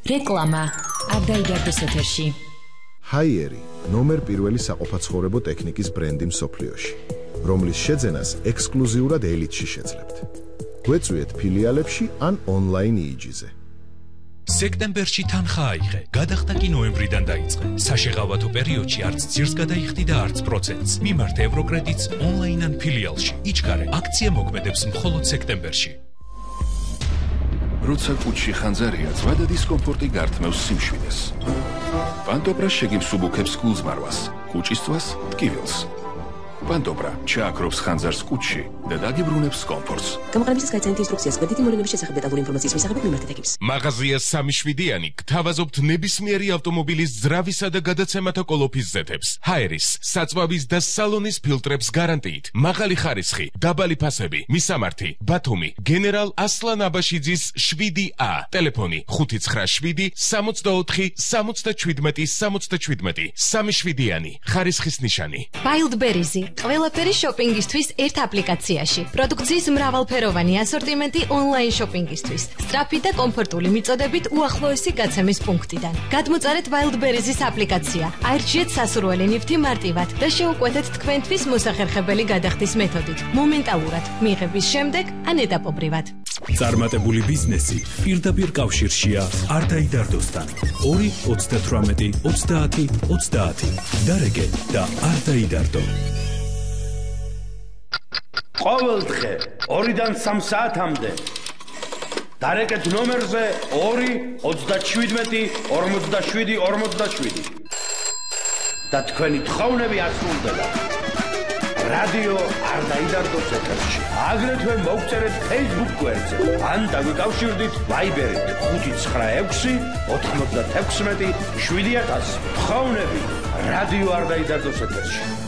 რეკლამა არ დაიდარდეს ეთერში. ჰაიერი ნომერ პირველი საყოფაცხოვრებო ტექნიკის ბრენდი მსოფლიოში, რომლის შეძენას ექსკლუზიურად ელიტში შეძლებთ. გვეწვიეთ ფილიალებში ან ონლაინ EEG-ზე. სექტემბერში თანხა აიღე, გადახდა კი ნოემბრიდან დაიწყე. საშეღავათო პერიოდში არც ძირს გადაიხდი და არც პროცენტს. მიმართ ევროკრედიტს ონლაინ ან ფილიალში. იჩქარე, აქცია მოქმედებს მხოლოდ სექტემბერში. როცა კუჩში ხანძარია, ძვა და დისკომფორტი გართმევს სიმშვიდეს. პანტობრა შეგიმსუბუქებს გულზმარვას, კუჭისწვას ტკივილს. პანტობრა ჩააქრობს ხანძარს კუჩში და დაგიბრუნებს კომფორტს. გამოყენებისას გაიცანით ინსტრუქციას გვერდითი მოვლენების შესახებ დეტალური ინფორმაციის მისაღებად მიმართეთ ეკიპს. მაღაზია 3-7-იანი გთავაზობთ ნებისმიერი ავტომობილის ძრავისა და გადაცემათა კოლოფის ზეთებს. ჰაერის, საწვავის და სალონის ფილტრებს გარანტიით. მაღალი ხარისხი, დაბალი ფასები, მისამართი, ბათუმი, გენერალ ასლან აბაშიძის 7A. ტელეფონი 597 64 77 77. 3-7-იანი ხარისხის ნიშანი. Wildberries ყველაფერი შოპინგისთვის ერთ აპლიკაციაში. პროდუქციის მრავალფეროვანი ასორტიმენტი ონლაინ შოპინგისთვის. სწრაფი და კომფორტული მიწოდებით უახლოესი გაცემის პუნქტიდან. გადმოწარეთ Wildberries-ის აპლიკაცია. აირჩიეთ სასურველი ნივთი მარტივად და შეუკვეთეთ თქვენთვის მოსახერხებელი გადახდის მეთოდით. მომენტალურად, მიღების შემდეგ ან ეტაპობრივად. წარმატებული ბიზნესი პირდაპირ კავშირშია არ დაიდარდოსთან. 2 38 30 30. დარეგე და არ დაიდარდო. ყოველ დღე 2-დან 3 საათამდე დარეკეთ ნომერზე 2 37 47 47 და თქვენი თხოვნები ასრულდება. რადიო არ დაიდარდოს ეთერში. აგრეთვე მოგწერეთ Facebook გვერდზე ან დაგვიკავშირდით Viber-ით 596 96 7000. თხოვნები რადიო არ დაიდარდოს ეთერში.